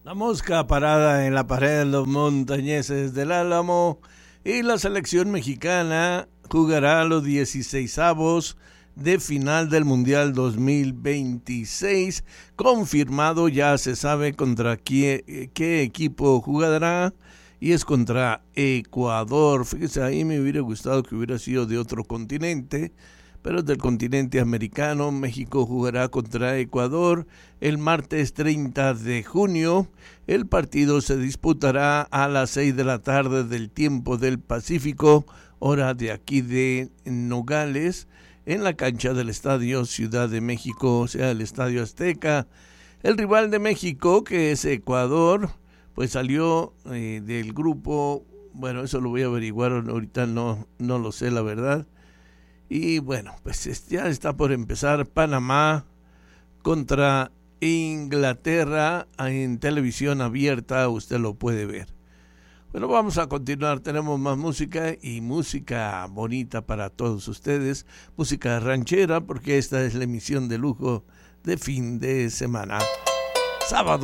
La mosca parada en la pared de los montañeses del Álamo y la selección mexicana jugará los 16avos de final del Mundial 2026. Confirmado, ya se sabe contra qué equipo jugará y es contra Ecuador. Fíjese, ahí me hubiera gustado que hubiera sido de otro continente, pero es del continente americano. México jugará contra Ecuador el martes 30 de junio. El partido se disputará a las 6 de la tarde del tiempo del Pacífico, hora de aquí de Nogales, en la cancha del Estadio Ciudad de México, o sea, el Estadio Azteca. El rival de México, que es Ecuador, pues salió del grupo. Bueno, eso lo voy a averiguar, ahorita no lo sé, la verdad. Y bueno, pues ya está por empezar Panamá contra Inglaterra en televisión abierta, usted lo puede ver. Bueno, vamos a continuar, tenemos más música y música bonita para todos ustedes, música ranchera, porque esta es la emisión de lujo de fin de semana, sábado.